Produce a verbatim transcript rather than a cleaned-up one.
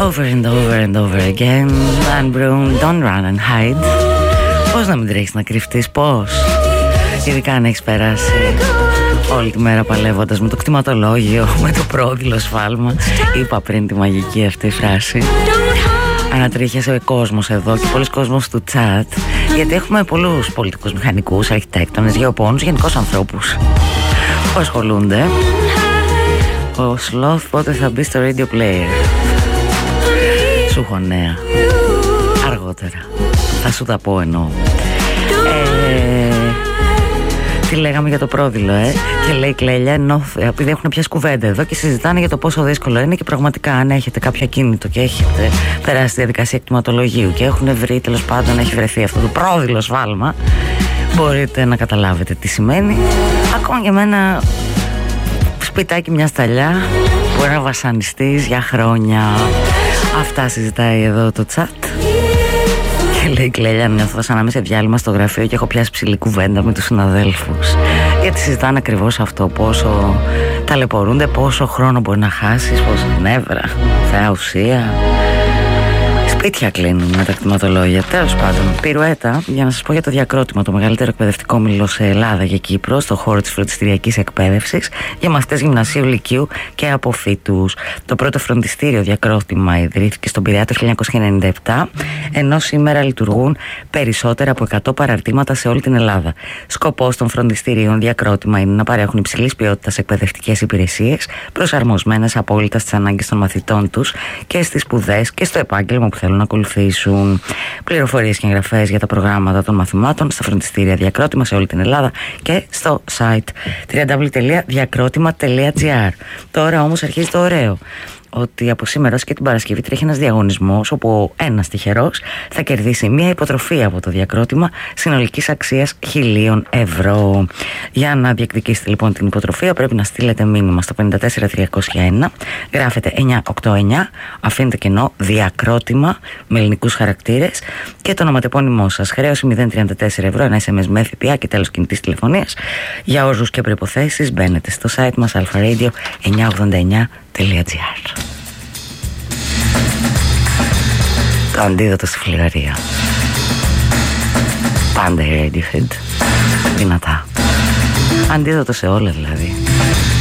Over and over and over again. Dan Brown, don't run and hide. Πώς να μην τρέχεις να κρυφτείς, πώς? Ειδικά αν έχεις περάσει όλη τη μέρα παλεύοντας με το κτηματολόγιο, με το πρόδειλο σφάλμα. Είπα πριν τη μαγική αυτή φράση. Ανατρίχιασε ο κόσμος εδώ και πολλοί κόσμος του chat, γιατί έχουμε πολλούς πολιτικούς, μηχανικούς, αρχιτέκτονες, γεωπόνους, γενικώς ανθρώπους που ασχολούνται. Ο Sloth πότε θα μπει στο radio player? Σου έχω νέα αργότερα, θα σου τα πω εννοώ. ε, Τι λέγαμε για το πρόδειλο, ε? Και λέει η Κλέλια, ενώ επειδή έχουν πιάσει κουβέντα εδώ και συζητάνε για το πόσο δύσκολο είναι, και πραγματικά αν έχετε κάποιο ακίνητο και έχετε περάσει τη διαδικασία εκτιματολογίου και έχουν βρει, τέλος πάντων έχει βρεθεί αυτό το πρόδειλο σφάλμα, μπορείτε να καταλάβετε τι σημαίνει. Ακόμα και με ένα σπιτάκι, μια σταλιά, μπορεί να βασανιστείς για χρόνια. Αυτά συζητάει εδώ το chat. Και λέει η Κλέλια, νιώθω σαν να είμαι σε διάλειμμα στο γραφείο και έχω πιάσει ψηλή κουβέντα με τους συναδέλφους, γιατί συζητάνε ακριβώς αυτό, πόσο ταλαιπωρούνται, πόσο χρόνο μπορεί να χάσεις, πόσο νεύρα, θεά ουσία. Σπίτια κλείνουν με τα κτηματολόγια. Τέλος πάντων, πυρουέτα για να σας πω για το Διακρότημα, το μεγαλύτερο εκπαιδευτικό μήλο σε Ελλάδα και Κύπρο, στο χώρο της φροντιστηριακής εκπαίδευσης για μαθητές γυμνασίου, λυκείου και αποφύτους. Το πρώτο φροντιστήριο Διακρότημα ιδρύθηκε στον Πειραιά το χίλια εννιακόσια ενενήντα επτά, ενώ σήμερα λειτουργούν περισσότερα από εκατό παραρτήματα σε όλη την Ελλάδα. Σκοπός των φροντιστηρίων Διακρότημα είναι να παρέχουν υψηλής ποιότητας εκπαιδευτικές υπηρεσίες, προσαρμοσμένες απόλυτα στις ανάγκες των μαθητών τους και στις σπουδές και στο επάγγελμα που θέλουν να ακολουθήσουν. Πληροφορίες και εγγραφές για τα προγράμματα των μαθημάτων στα φροντιστήρια Διακρότημα σε όλη την Ελλάδα και στο site double-u double-u double-u τελεία διακρότημα τελεία τζι άρ. Τώρα όμως αρχίζει το ωραίο, ότι από σήμερα και την Παρασκευή τρέχει ένας διαγωνισμός όπου ένας τυχερός θα κερδίσει μια υποτροφία από το Διακρότημα συνολικής αξίας χιλίων ευρώ. Για να διεκδικήσετε λοιπόν την υποτροφία πρέπει να στείλετε μήνυμα στο πέντε τέσσερα τριακόσια ένα, γράφετε εννιά οκτώ εννιά, αφήνετε κενό Διακρότημα με ελληνικούς χαρακτήρες και το ονοματεπώνυμό σας. Χρέωση μηδέν τριάντα τέσσερα ευρώ, ένα ες εμ ες με ΦΠΑ και τέλος κινητής τηλεφωνίας. Για όρους και προϋποθέσεις μπαίνετε στο site μας alpharadio εννιακόσια ογδόντα εννιά τελεία τζι άρ. Το αντίδοτο στη φλιγαρία. Πάντα η Radiohead. Δυνατά. Αντίδοτο σε όλα δηλαδή.